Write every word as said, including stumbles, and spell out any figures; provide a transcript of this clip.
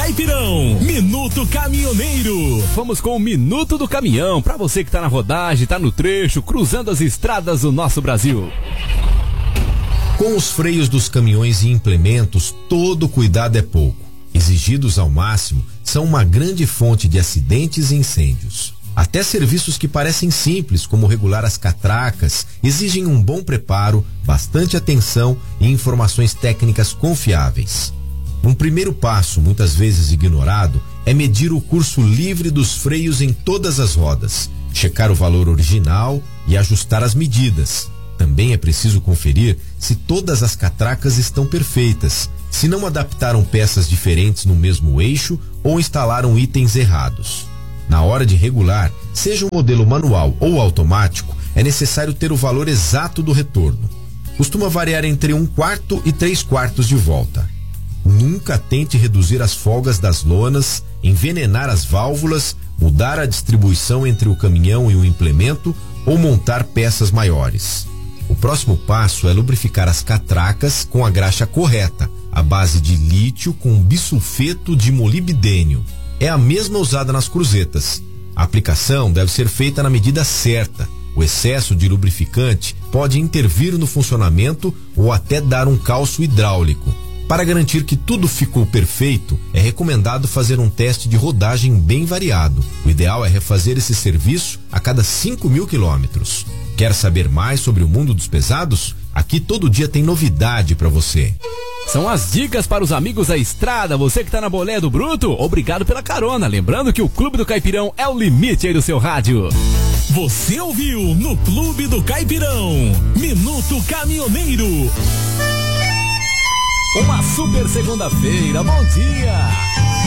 Caipirão, Minuto Caminhoneiro. Vamos com o Minuto do Caminhão, pra você que tá na rodagem, tá no trecho, cruzando as estradas do nosso Brasil. Com os freios dos caminhões e implementos, todo cuidado é pouco. Exigidos ao máximo, são uma grande fonte de acidentes e incêndios. Até serviços que parecem simples, como regular as catracas, exigem um bom preparo, bastante atenção e informações técnicas confiáveis. Um primeiro passo, muitas vezes ignorado, é medir o curso livre dos freios em todas as rodas, checar o valor original e ajustar as medidas. Também é preciso conferir se todas as catracas estão perfeitas, se não adaptaram peças diferentes no mesmo eixo ou instalaram itens errados. Na hora de regular, seja o modelo manual ou automático, é necessário ter o valor exato do retorno. Costuma variar entre um quarto e três quartos de volta. Nunca tente reduzir as folgas das lonas, envenenar as válvulas, mudar a distribuição entre o caminhão e o implemento ou montar peças maiores. O próximo passo é lubrificar as catracas com a graxa correta, à base de lítio com bisulfeto de molibdênio. É a mesma usada nas cruzetas. A aplicação deve ser feita na medida certa. O excesso de lubrificante pode intervir no funcionamento ou até dar um calço hidráulico. Para garantir que tudo ficou perfeito, é recomendado fazer um teste de rodagem bem variado. O ideal é refazer esse serviço a cada cinco mil quilômetros. Quer saber mais sobre o mundo dos pesados? Aqui todo dia tem novidade para você. São as dicas para os amigos da estrada. Você que tá na boleia do Bruto, obrigado pela carona. Lembrando que o Clube do Caipirão é o limite aí do seu rádio. Você ouviu no Clube do Caipirão, Minuto Caminhoneiro. Uma super segunda-feira, bom dia!